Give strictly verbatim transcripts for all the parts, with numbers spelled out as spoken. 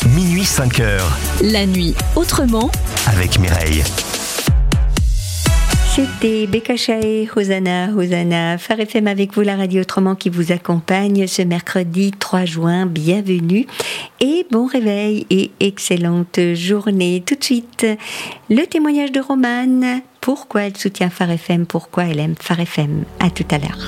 Minuit cinq heures. La nuit autrement Avec Mireille. C'était Becca Chaé, Hosanna, Hosanna, Phare F M avec vous, la radio autrement qui vous accompagne ce mercredi trois juin. Bienvenue et bon réveil et excellente journée. Tout de suite, le témoignage de Romane. Pourquoi elle soutient Phare F M, pourquoi elle aime Phare F M. À tout à l'heure.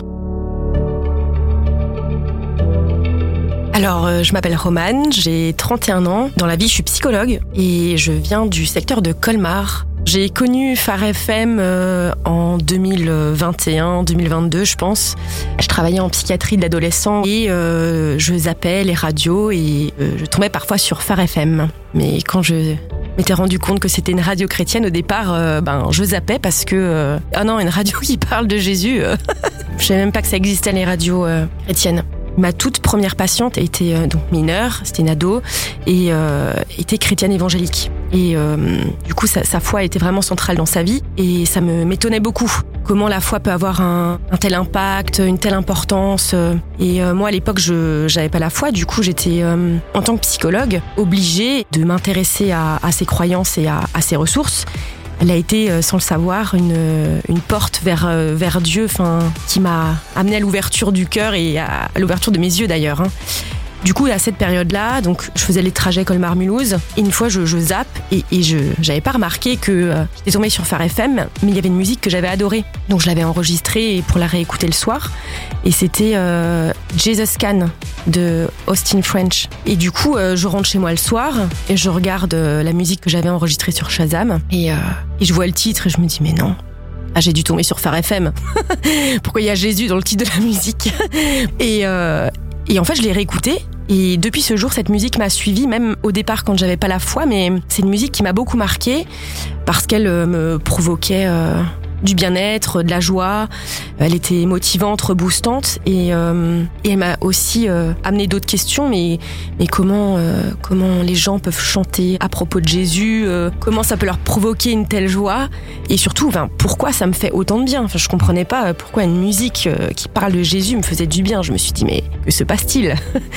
Alors, euh, je m'appelle Romane, j'ai trente et un ans. Dans la vie, je suis psychologue et je viens du secteur de Colmar. J'ai connu Phare F M euh, en deux mille vingt et un, deux mille vingt-deux, je pense. Je travaillais en psychiatrie de l'adolescent et euh, je zappais les radios et euh, je tombais parfois sur Phare F M. Mais quand je m'étais rendu compte que c'était une radio chrétienne, au départ, euh, ben, je zappais parce que... Euh, ah non, une radio qui parle de Jésus. Euh, je savais même pas que ça existait, les radios euh, chrétiennes. Ma toute première patiente était euh, donc mineure, c'était une ado, et euh, était chrétienne évangélique. Et euh, du coup, sa, sa foi était vraiment centrale dans sa vie, et ça me m'étonnait beaucoup. Comment la foi peut avoir un, un tel impact, une telle importance. Et euh, moi, à l'époque, je j'avais pas la foi, du coup, j'étais, euh, en tant que psychologue, obligée de m'intéresser à, à ses croyances et à, à ses ressources. Elle a été, sans le savoir, une, une porte vers, vers Dieu, enfin, qui m'a amenée à l'ouverture du cœur et à, à l'ouverture de mes yeux d'ailleurs. Hein. Du coup, à cette période-là, donc, je faisais les trajets Colmar-Mulhouse. Et une fois, je, je zappe et, et je j'avais pas remarqué que euh, j'étais tombée sur Phare F M, mais il y avait une musique que j'avais adorée. Donc, je l'avais enregistrée pour la réécouter le soir. Et c'était euh, Jesus Can de Austin French. Et du coup, euh, je rentre chez moi le soir et je regarde euh, la musique que j'avais enregistrée sur Shazam. Et, euh, et je vois le titre et je me dis, mais non. Ah, j'ai dû tomber sur Phare F M. Pourquoi il y a Jésus dans le titre de la musique? Et... Euh, Et en fait, je l'ai réécoutée. Et depuis ce jour, cette musique m'a suivie, même au départ quand j'avais pas la foi. Mais c'est une musique qui m'a beaucoup marquée parce qu'elle me provoquait euh, du bien-être, de la joie. Elle était motivante, reboostante. Et, euh, et elle m'a aussi euh, amené d'autres questions. Mais, mais comment, euh, comment les gens peuvent chanter à propos de Jésus? euh, Comment ça peut leur provoquer une telle joie? Et surtout, enfin, pourquoi ça me fait autant de bien? Enfin, je comprenais pas pourquoi une musique qui parle de Jésus me faisait du bien. Je me suis dit, mais que se passe-t-il?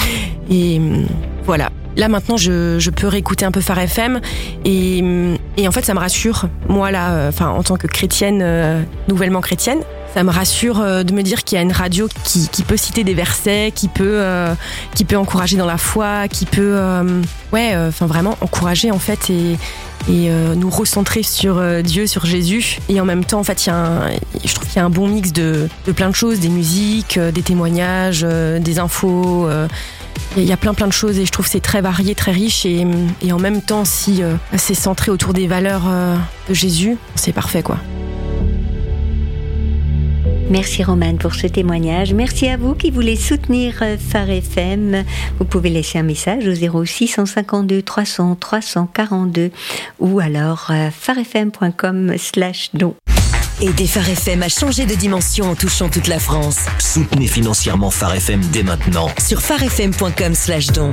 Et voilà. Là, maintenant, je, je peux réécouter un peu Phare F M et, et en fait, ça me rassure. Moi, là, enfin, en tant que chrétienne, euh, nouvellement chrétienne, ça me rassure euh, de me dire qu'il y a une radio qui, qui peut citer des versets, qui peut, euh, qui peut encourager dans la foi, qui peut, euh, ouais, enfin, euh, vraiment encourager, en fait, et, et euh, nous recentrer sur euh, Dieu, sur Jésus. Et en même temps, en fait, il y a un, je trouve qu'il y a un bon mix de, de plein de choses, des musiques, euh, des témoignages, euh, des infos. Euh, Il y a plein plein de choses et je trouve que c'est très varié, très riche et, et en même temps, si euh, c'est centré autour des valeurs euh, de Jésus, c'est parfait, quoi. Merci Romane pour ce témoignage. Merci à vous qui voulez soutenir Phare F M. Vous pouvez laisser un message au zéro six cent cinquante-deux trois cents trois cent quarante-deux ou alors euh, pharefm.com slash don. Aidez Phare F M à changer de dimension en touchant toute la France. Soutenez financièrement Phare F M dès maintenant. Sur pharefm.com slash don.